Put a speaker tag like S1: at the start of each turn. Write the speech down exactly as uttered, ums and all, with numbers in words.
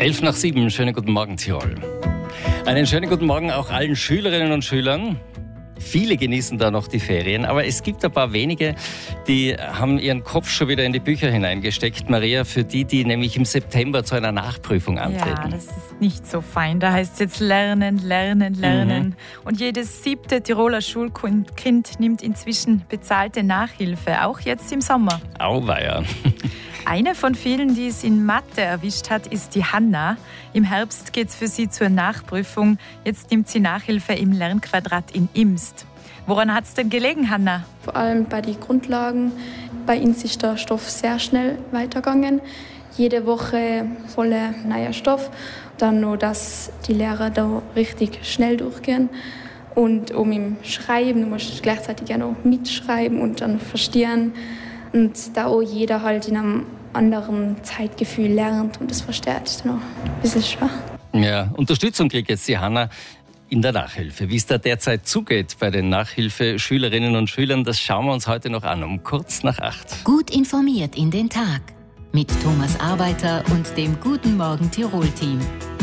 S1: Elf nach sieben, schönen guten Morgen Tirol. Einen schönen guten Morgen auch allen Schülerinnen und Schülern. Viele genießen da noch die Ferien, aber es gibt ein paar wenige, die haben ihren Kopf schon wieder in die Bücher hineingesteckt. Maria, für die, die nämlich im September zu einer Nachprüfung antreten.
S2: Ja, das ist nicht so fein. Da heißt es jetzt lernen, lernen, lernen. Mhm. Und jedes siebte Tiroler Schulkind nimmt inzwischen bezahlte Nachhilfe, auch jetzt im Sommer.
S1: Auweia.
S2: Eine von vielen, die es in Mathe erwischt hat, ist die Hanna. Im Herbst geht es für sie zur Nachprüfung. Jetzt nimmt sie Nachhilfe im Lernquadrat in Imst. Woran hat es denn gelegen, Hanna?
S3: Vor allem bei den Grundlagen. Bei uns ist der Stoff sehr schnell weitergegangen. Jede Woche voller neuer Stoff. Dann nur, dass die Lehrer da richtig schnell durchgehen. Und um im Schreiben, du musst gleichzeitig ja noch mitschreiben und dann verstehen. Und da auch jeder halt in einem anderen Zeitgefühl lernt und das versteht, ist noch ein bisschen schwer.
S1: Ja, Unterstützung kriegt jetzt die Hanna in der Nachhilfe. Wie es da derzeit zugeht bei den Nachhilfeschülerinnen und Schülern, das schauen wir uns heute noch an, um kurz nach acht.
S4: Gut informiert in den Tag mit Thomas Arbeiter und dem Guten Morgen Tirol-Team.